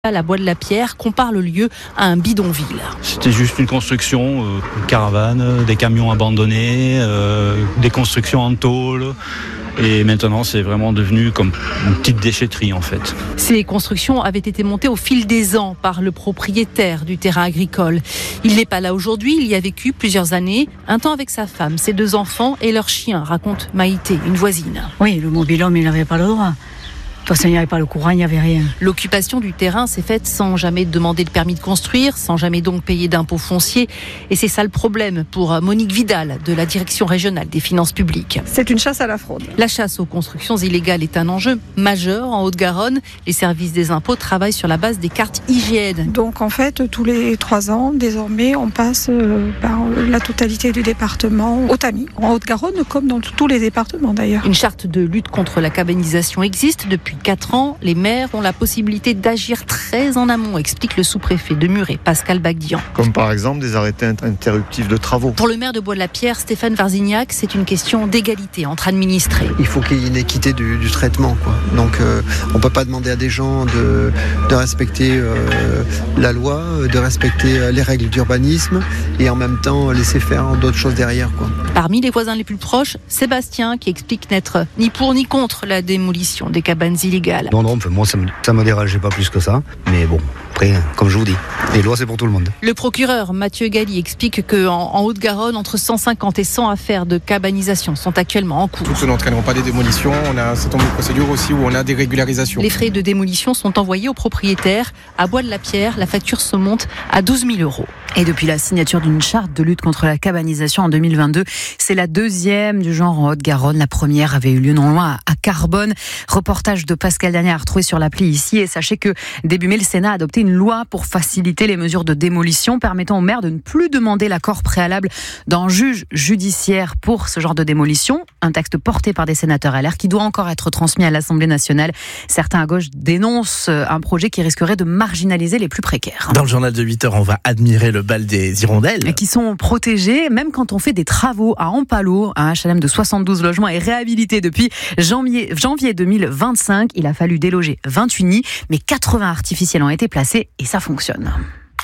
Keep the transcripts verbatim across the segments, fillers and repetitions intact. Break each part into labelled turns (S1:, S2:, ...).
S1: La Bois de la Pierre compare le lieu à un bidonville.
S2: C'était juste une construction, euh, une caravane, euh, des camions abandonnés, euh, des constructions en tôle. Et maintenant, c'est vraiment devenu comme une petite déchetterie en fait.
S1: Ces constructions avaient été montées au fil des ans par le propriétaire du terrain agricole. Il n'est pas là aujourd'hui, il y a vécu plusieurs années, un temps avec sa femme, ses deux enfants et leur chien, raconte Maïté, une voisine.
S3: Oui, le mobil-homme, il n'avait pas le droit. De toute façon, il n'y avait pas le courant, il n'y avait rien.
S1: L'occupation du terrain s'est faite sans jamais demander le permis de construire, sans jamais donc payer d'impôts fonciers. Et c'est ça le problème pour Monique Vidal, de la Direction régionale des finances publiques.
S4: C'est une chasse à la fraude.
S1: La chasse aux constructions illégales est un enjeu majeur en Haute-Garonne. Les services des impôts travaillent sur la base des cartes I G N.
S4: Donc en fait, tous les trois ans, désormais, on passe euh, par la totalité du département au tamis. En Haute-Garonne, comme dans tous les départements d'ailleurs.
S1: Une charte de lutte contre la cabanisation existe depuis quatre ans. Les maires ont la possibilité d'agir très en amont, explique le sous-préfet de Muret, Pascal Bagdian.
S5: Comme par exemple des arrêtés interruptifs de travaux.
S1: Pour le maire de Bois de la Pierre, Stéphane Varzignac, c'est une question d'égalité entre administrés.
S6: Il faut qu'il y ait une équité du, du traitement, quoi. Donc euh, on ne peut pas demander à des gens de, de respecter euh, la loi, de respecter les règles d'urbanisme et en même temps laisser faire d'autres choses derrière, quoi.
S1: Parmi les voisins les plus proches, Sébastien, qui explique n'être ni pour ni contre la démolition des cabanes illégales.
S7: Non, non, moi ça me, ça me dérangeait pas plus que ça. Mais bon, après, comme je vous dis, les lois c'est pour tout le monde.
S1: Le procureur Mathieu Galli explique qu'en en Haute-Garonne, entre cent cinquante et cent affaires de cabanisation sont actuellement en cours.
S8: Tous ceux n'entraîneront pas des démolitions. On a un certain nombre de procédures aussi où on a des régularisations.
S1: Les frais de démolition sont envoyés aux propriétaires. À Bois de la Pierre, la facture se monte à douze mille euros.
S3: Et depuis la signature d'une charte de lutte contre la cabanisation en deux mille vingt-deux, c'est la deuxième du genre en Haute-Garonne. La première avait eu lieu non loin à Carbonne. Reportage de Pascal Daniel à retrouver sur l'appli ici. Et sachez que début mai, le Sénat a adopté une loi pour faciliter les mesures de démolition, permettant aux maires de ne plus demander l'accord préalable d'un juge judiciaire pour ce genre de démolition. Un texte porté par des sénateurs L R qui doit encore être transmis à l'Assemblée nationale. Certains à gauche dénoncent un projet qui risquerait de marginaliser les plus précaires.
S9: Dans le journal de huit heures, on va admirer le bal des hirondelles.
S3: Qui sont protégés, même quand on fait des travaux à Ampalo. Un H L M de soixante-douze logements est réhabilité depuis janvier, janvier deux mille vingt-cinq. Il a fallu déloger vingt-huit nids, mais quatre-vingts artificiels ont été placés et ça fonctionne.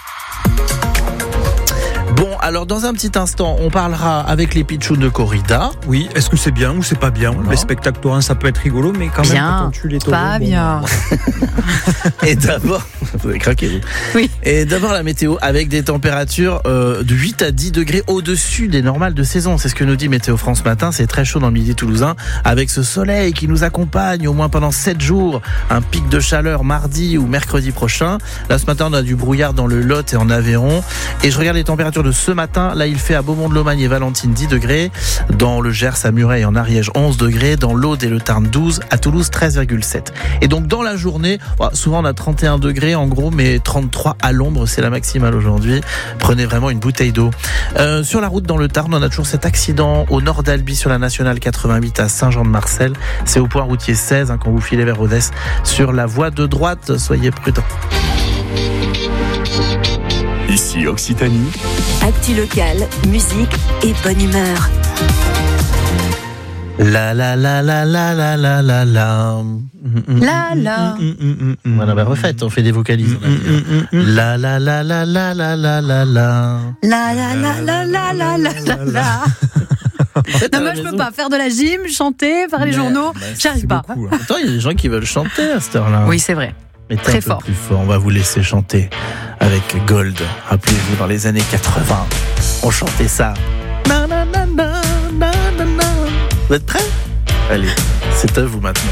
S9: Bon, alors dans un petit instant, on parlera avec les pitchouns de Corrida.
S10: Oui, est-ce que c'est bien ou c'est pas bien?
S9: Voilà.
S10: Les spectacles taurins, ça peut être rigolo, mais quand
S3: bien,
S10: même, quand on tue les taureaux...
S3: Pas
S10: bon,
S3: bien.
S9: Et d'abord, vous avez craqué, vous.
S3: Oui.
S9: Et d'abord la météo avec des températures euh, de huit à dix degrés au-dessus des normales de saison. C'est ce que nous dit Météo France matin. C'est très chaud dans le midi toulousain avec ce soleil qui nous accompagne au moins pendant sept jours. Un pic de chaleur mardi ou mercredi prochain. Là, ce matin, on a du brouillard dans le Lot et en Aveyron. Et je regarde les températures de ce matin. Là, il fait à Beaumont-de-Lomagne et Valentine dix degrés. Dans le Gers, à Muret et en Ariège onze degrés. Dans l'Aude et le Tarn douze. À Toulouse treize virgule sept. Et donc dans la journée, souvent on a trente et un degrés en gros, mais trente-trois à l'ombre, c'est la maximale aujourd'hui. Prenez vraiment une bouteille d'eau. Euh, sur la route dans le Tarn, on a toujours cet accident au nord d'Albi sur la nationale quatre-vingt-huit à Saint-Jean-de-Marcel. C'est au point routier seize hein, quand vous filez vers Rodez sur la voie de droite. Soyez prudents.
S11: Ici Occitanie.
S12: Actu locale, musique et bonne humeur.
S9: La la la la la la la la la
S3: La la
S9: Voilà, bah refaites, on fait des vocalises. La la la la la la la la la
S3: La la la la la la la la. Non, moi je peux pas faire de la gym, chanter, faire les journaux,
S9: bah,
S3: j'arrive pas.
S9: Beaucoup, hein. Attends, il y a des gens qui veulent chanter à cette heure-là.
S3: Oui, c'est vrai.
S9: Mettez
S3: Très
S9: un peu
S3: fort.
S9: plus fort, on va vous laisser chanter avec Gold. Rappelez-vous, dans les années quatre-vingts, on chantait ça. Na, na, na, na, na, na, na. Vous êtes prêts? Allez, c'est à vous maintenant.